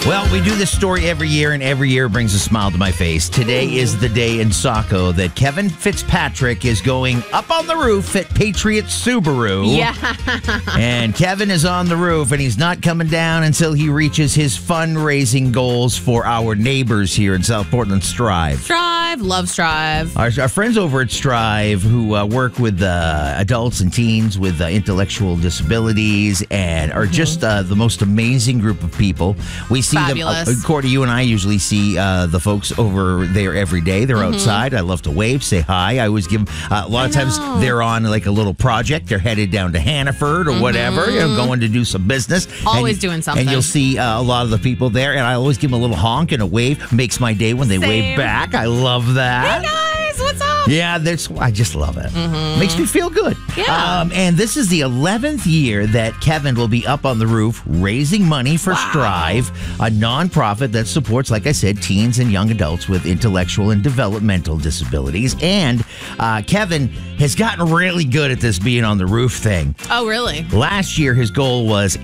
Well, we do this story every year, and every year brings a smile to my face. Today is the day in Saco that Kevin Fitzpatrick is going up on the roof at Patriot Subaru. Yeah. And Kevin is on the roof, and he's not coming down until he reaches his fundraising goals for our neighbors here in South Portland, Strive. Strive, love Strive. Our friends over at Strive who work with adults and teens with intellectual disabilities and are just the most amazing group of people. We see Fabulous. them. Cordy, you and I usually see the folks over there every day. They're outside. I love to wave, say hi. I always give them, a lot of times they're on like a little project. They're headed down to Hannaford or whatever, going to do some business. Always doing something. And you'll see a lot of the people there. And I always give them a little honk and a wave. Makes my day when they wave back. I love that. Hey guys, what's up? Yeah, I just love it. Makes me feel good. Yeah. And this is the 11th year that Kevin will be up on the roof raising money for Strive, a nonprofit that supports, like I said, teens and young adults with intellectual and developmental disabilities. And Kevin has gotten really good at this being on the roof thing. Oh, really? Last year, his goal was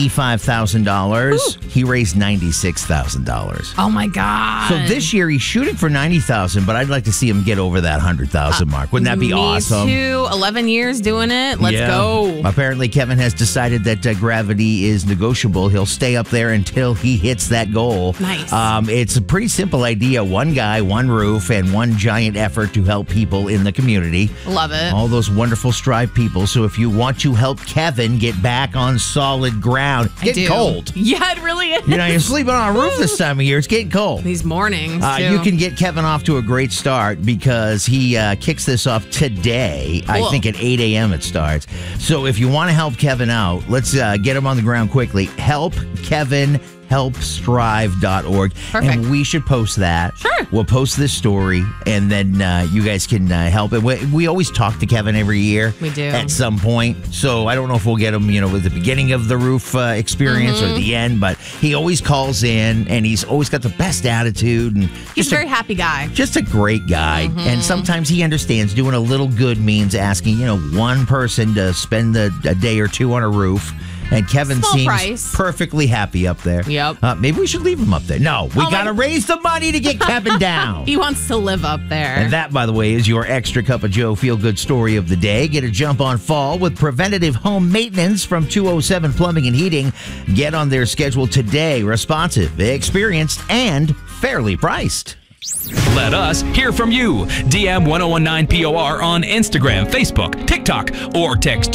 $85,000. He raised $96,000. Oh, my God. So this year he's shooting for $90,000, but I'd like to see him get over that $100,000 mark. Wouldn't that be awesome? Me too. 11 years doing it. Let's go. Apparently, Kevin has decided that gravity is negotiable. He'll stay up there until he hits that goal. Nice. It's a pretty simple idea. One guy, one roof, and one giant effort to help people in the community. Love it. All those wonderful Strive people. So if you want to help Kevin get back on solid ground, it's getting cold. Yeah, it really is. You know, you're sleeping on a roof this time of year. It's getting cold. These mornings, too. You can get Kevin off to a great start because he kicks this off today. Cool. I think at 8 a.m. it starts. So if you want to help Kevin out, let's get him on the ground quickly. Help Kevin. helpstrive.org. Perfect. And we should post that. Sure. We'll post this story, and then you guys can help. And we always talk to Kevin every year. We do. At some point. So I don't know if we'll get him, with the beginning of the roof experience or the end, but he always calls in, and he's always got the best attitude. And He's a very happy guy. Just a great guy. And sometimes he understands doing a little good means asking, one person to spend a day or two on a roof. And Kevin seems perfectly happy up there. Yep. Maybe we should leave him up there. No, we got to raise the money to get Kevin down. He wants to live up there. And that, by the way, is your Extra Cup of Joe feel-good story of the day. Get a jump on fall with preventative home maintenance from 207 Plumbing and Heating. Get on their schedule today. Responsive, experienced, and fairly priced. Let us hear from you. DM 1019POR on Instagram, Facebook, TikTok, or text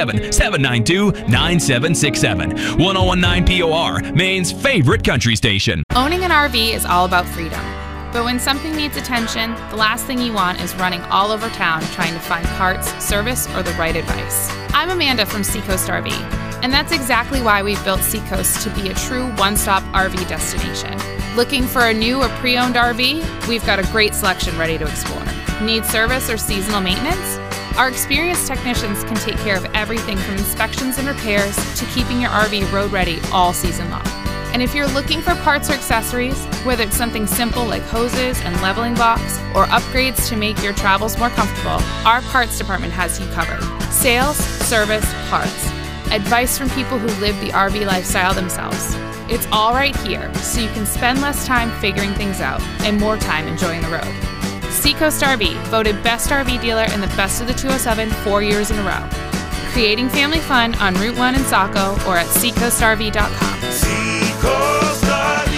207-792-9767. 1019POR, Maine's favorite country station. Owning an RV is all about freedom. But when something needs attention, the last thing you want is running all over town trying to find parts, service, or the right advice. I'm Amanda from Seacoast RV, and that's exactly why we've built Seacoast to be a true one-stop RV destination. Looking for a new or pre-owned RV? We've got a great selection ready to explore. Need service or seasonal maintenance? Our experienced technicians can take care of everything from inspections and repairs to keeping your RV road ready all season long. And if you're looking for parts or accessories, whether it's something simple like hoses and leveling blocks or upgrades to make your travels more comfortable, our parts department has you covered. Sales, service, parts. Advice from people who live the RV lifestyle themselves. It's all right here, so you can spend less time figuring things out and more time enjoying the road. Seacoast RV, voted Best RV Dealer in the Best of the 207 4 years in a row. Creating family fun on Route 1 in Saco or at seacoastrv.com. Seacoast RV.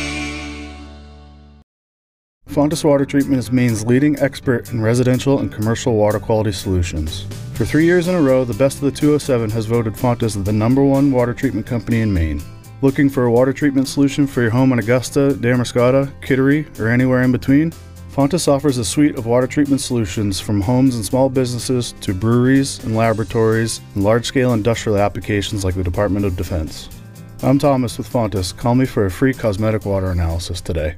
Fontis Water Treatment is Maine's leading expert in residential and commercial water quality solutions. For 3 years in a row, the Best of the 207 has voted Fontis the #1 water treatment company in Maine. Looking for a water treatment solution for your home in Augusta, Damariscotta, Kittery, or anywhere in between? Fontis offers a suite of water treatment solutions from homes and small businesses to breweries and laboratories and large-scale industrial applications like the Department of Defense. I'm Thomas with Fontis. Call me for a free cosmetic water analysis today.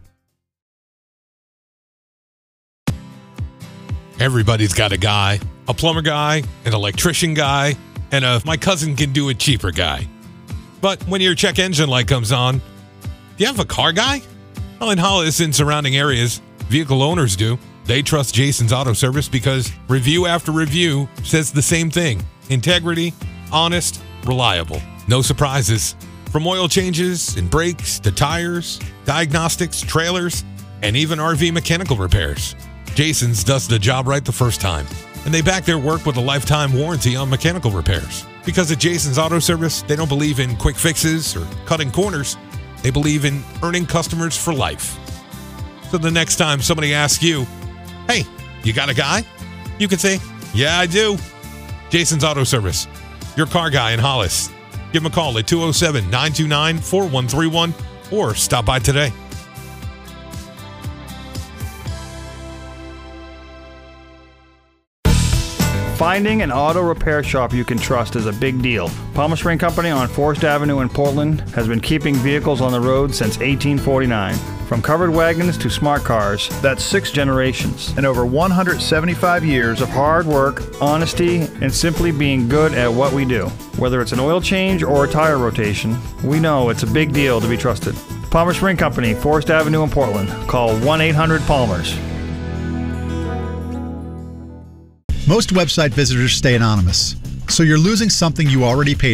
Everybody's got a guy, a plumber guy, an electrician guy, and a my cousin can do it cheaper guy. But when your check engine light comes on, do you have a car guy? Well, in Hollis and surrounding areas, vehicle owners do. They trust Jason's Auto Service because review after review says the same thing. Integrity, honest, reliable. No surprises. From oil changes and brakes to tires, diagnostics, trailers, and even RV mechanical repairs, Jason's does the job right the first time. And they back their work with a lifetime warranty on mechanical repairs. Because at Jason's Auto Service, they don't believe in quick fixes or cutting corners. They believe in earning customers for life. So the next time somebody asks you, hey, you got a guy? You can say, yeah, I do. Jason's Auto Service, your car guy in Hollis. Give them a call at 207-929-4131 or stop by today. Finding an auto repair shop you can trust is a big deal. Palmer Spring Company on Forest Avenue in Portland has been keeping vehicles on the road since 1849. From covered wagons to smart cars, that's 6 generations. And over 175 years of Hard work, honesty, and simply being good at what we do. Whether it's an oil change or a tire rotation, we know it's a big deal to be trusted. Palmer Spring Company, Forest Avenue in Portland. Call 1-800-PALMERS. Most website visitors stay anonymous, so you're losing something you already paid